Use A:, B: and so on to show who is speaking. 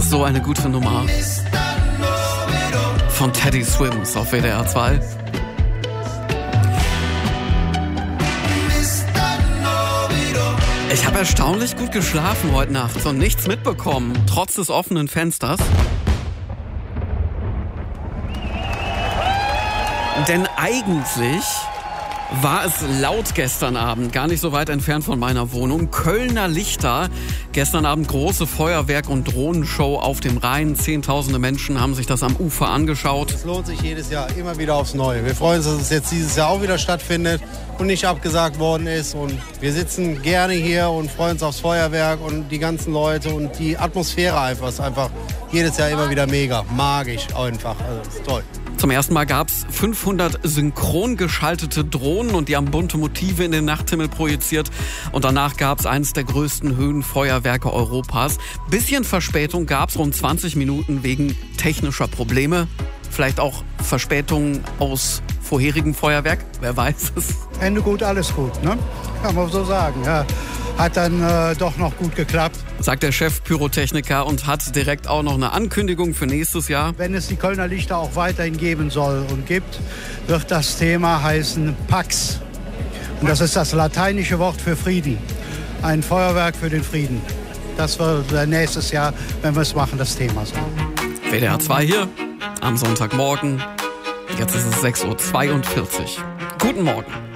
A: So eine gute Nummer von Teddy Swims auf WDR 2. Ich habe erstaunlich gut geschlafen heute Nacht und nichts mitbekommen, trotz des offenen Fensters. Denn eigentlich war es laut gestern Abend, gar nicht so weit entfernt von meiner Wohnung. Kölner Lichter, gestern Abend große Feuerwerk- und Drohnenshow auf dem Rhein. Zehntausende Menschen haben sich das am Ufer angeschaut.
B: Es lohnt sich jedes Jahr immer wieder aufs Neue. Wir freuen uns, dass es jetzt dieses Jahr auch wieder stattfindet und nicht abgesagt worden ist. Und wir sitzen gerne hier und freuen uns aufs Feuerwerk und die ganzen Leute und die Atmosphäre einfach. Ist einfach jedes Jahr immer wieder mega, magisch einfach. Also ist toll.
A: Zum ersten Mal gab es 500 synchron geschaltete Drohnen und die haben bunte Motive in den Nachthimmel projiziert. Und danach gab es eines der größten Höhenfeuerwerke Europas. Bisschen Verspätung gab es, rund 20 Minuten wegen technischer Probleme. Vielleicht auch Verspätungen aus vorherigem Feuerwerk, wer weiß es.
C: Ende gut, alles gut, ne? Kann man so sagen, ja. Hat dann doch noch gut geklappt.
A: Sagt der Chef Pyrotechniker und hat direkt auch noch eine Ankündigung für nächstes Jahr.
C: Wenn es die Kölner Lichter auch weiterhin geben soll und gibt, wird das Thema heißen Pax. Und das ist das lateinische Wort für Frieden. Ein Feuerwerk für den Frieden. Das wird nächstes Jahr, wenn wir es machen, das Thema sein.
A: WDR 2 hier am Sonntagmorgen. Jetzt ist es 6:42 Uhr. Guten Morgen.